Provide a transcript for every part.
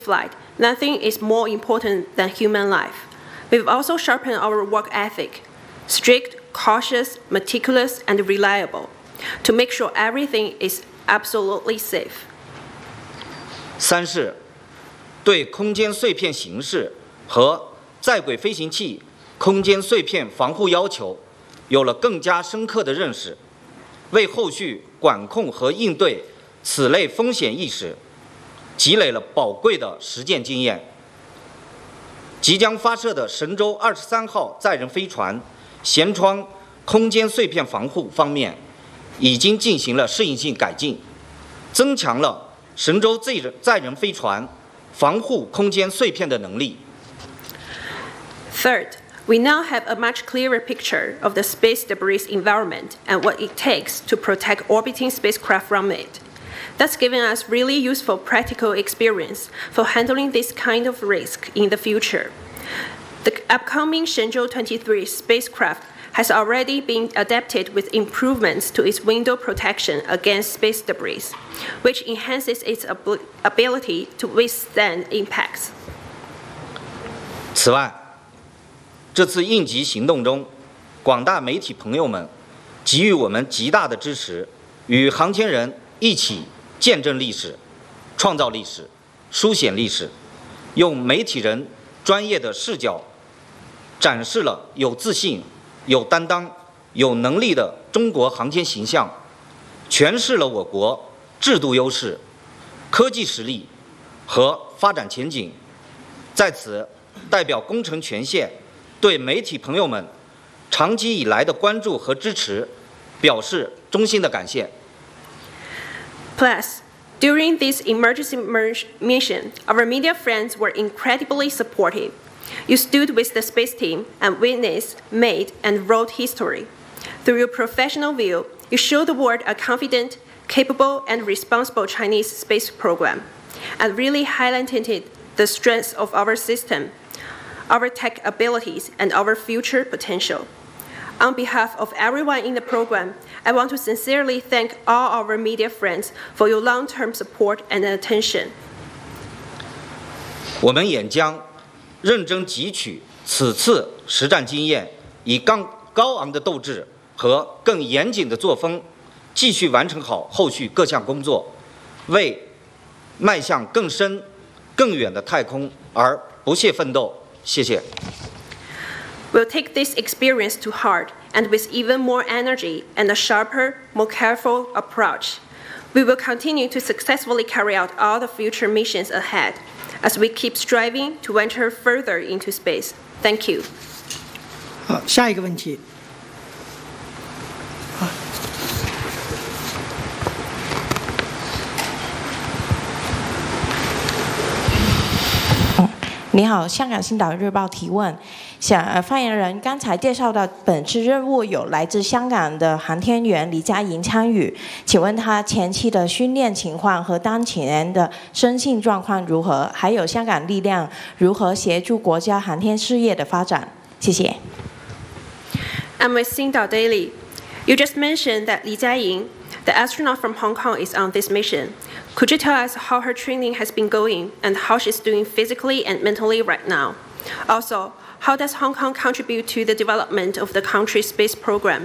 flight, nothing is more important than human life. We've also sharpened our work ethic, strict, cautious, meticulous, and reliable, to make sure everything is absolutely safe. 三是对空间碎片形式和在轨飞行器空间碎片防护要求有了更加深刻的认识，为后续管控和应对此类风险意识积累了宝贵的实践经验。即将发射的神舟23号载人飞船舷窗空间碎片防护方面，已经进行了适应性改进，增强了神舟载人飞船防护空间碎片的能力。 Third, we now have a much clearer picture of the space debris environment and what it takes to protect orbiting spacecraft from it. That's given us really useful practical experience for handling this kind of risk in the future. The upcoming Shenzhou 23 spacecraft has already been adapted with improvements to its window protection against space debris, which enhances its ability to withstand impacts. 此外，这次应急行动中，广大媒体朋友们给予我们极大的支持，与航天人一起见证历史、创造历史、书写历史，用媒体人专业的视角，展示了有自信、有担当、有能力的中国航天形象，诠释了我国制度优势、科技实力和发展前景。在此，代表工程全线对媒体朋友们长期以来的关注和支持，表示衷心的感谢。 Plus, during this emergency mission, our media friends were incredibly supportive. You stood with the space team and witnessed, made, and wrote history. Through your professional view, you showed the world a confident, capable, and responsible Chinese space program, and really highlighted the strengths of our system, our tech abilities, and our future potential. On behalf of everyone in the program, I want to sincerely thank all our media friends for your long-term support and attention. 我们也将认真汲取此次实战经验，以高昂的斗志和更严谨的作风，继续完成好后续各项工作，为迈向更深、更远的太空而不懈奋斗。谢谢。 We'll take this experience to heart, and with even more energy and a sharper, more careful approach, we will continue to successfully carry out all the future missions ahead as we keep striving to venture further into space. Thank you. 好，下一个问题。 你好，香港星岛日报提问。发言人刚才介绍到，本次任务有来自香港的航天员李佳莹参与，请问他前期的训练情况和当前的身心状况如何？还有香港力量如何协助国家航天事业的发展？谢谢。 I'm with Xingdao Daily. You just mentioned that Li Jiaying, the astronaut from Hong Kong, is on this mission. Could you tell us how her training has been going and how she's doing physically and mentally right now? Also, how does Hong Kong contribute to the development of the country's space program?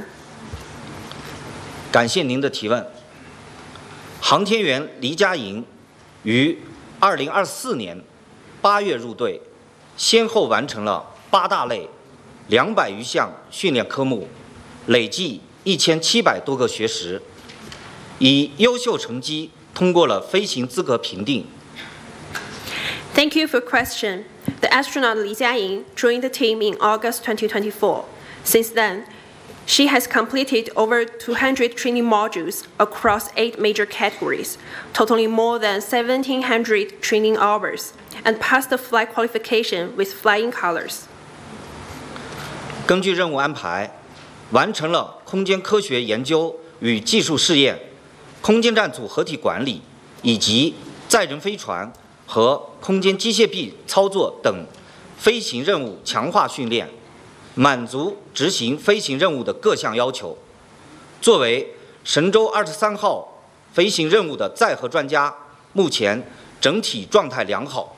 感谢您的提问。航天员黎佳莹于2024年8月入队，先后完成了8大类200余项训练科目，累计1700多个学时，以优秀成绩通过了飞行资格评定。 Thank you for your question. The astronaut Li Jiaying joined the team in August 2024. Since then, she has completed over 200 training modules across 8 major categories, totaling more than 1,700 training hours, and passed the flight qualification with flying colors. 根据任务安排，完成了空间科学研究与技术试验、空间站组合体管理以及载人飞船和空间机械臂操作等飞行任务强化训练，满足执行飞行任务的各项要求。作为神舟23号飞行任务的载荷专家，目前整体状态良好，